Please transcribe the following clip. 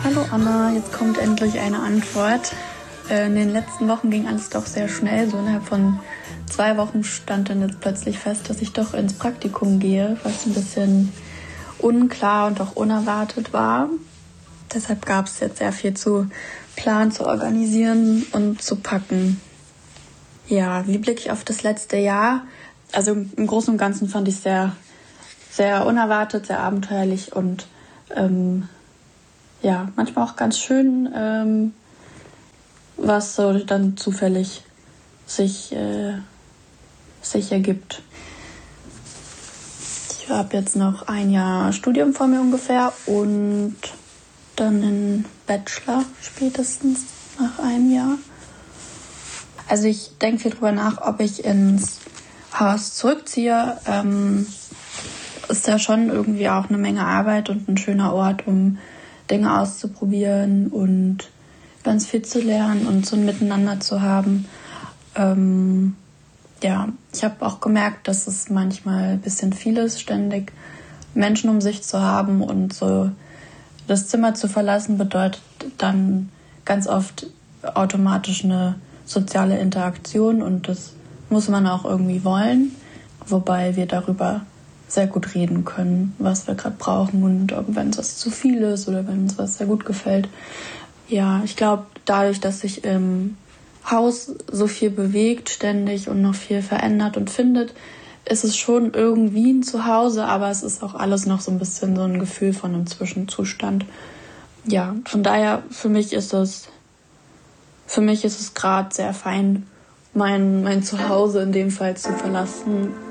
Hallo Anna, jetzt kommt endlich eine Antwort. In den letzten Wochen ging alles doch sehr schnell. So innerhalb von 2 Wochen stand dann jetzt plötzlich fest, dass ich doch ins Praktikum gehe, was ein bisschen unklar und auch unerwartet war. Deshalb gab es jetzt sehr viel zu planen, zu organisieren und zu packen. Ja, wie blicke ich auf das letzte Jahr? Also im Großen und Ganzen fand ich es sehr, sehr unerwartet, sehr abenteuerlich und manchmal auch ganz schön, was so dann zufällig sich ergibt. Ich habe jetzt noch 1 Jahr Studium vor mir ungefähr und dann einen Bachelor spätestens nach 1 Jahr. Also ich denke viel drüber nach, ob ich ins Haus zurückziehe. Ist ja schon irgendwie auch eine Menge Arbeit und ein schöner Ort, um Dinge auszuprobieren und ganz viel zu lernen und so ein Miteinander zu haben. Ich habe auch gemerkt, dass es manchmal ein bisschen viel ist, ständig Menschen um sich zu haben und so das Zimmer zu verlassen bedeutet dann ganz oft automatisch eine soziale Interaktion und das muss man auch irgendwie wollen, wobei wir darüber sehr gut reden können, was wir gerade brauchen und wenn es was zu viel ist oder wenn uns was sehr gut gefällt. Ja, ich glaube, dadurch, dass sich im Haus so viel bewegt ständig und noch viel verändert und findet, ist es schon irgendwie ein Zuhause, aber es ist auch alles noch so ein bisschen so ein Gefühl von einem Zwischenzustand. Ja, von daher, für mich ist es gerade sehr fein, mein Zuhause in dem Fall zu verlassen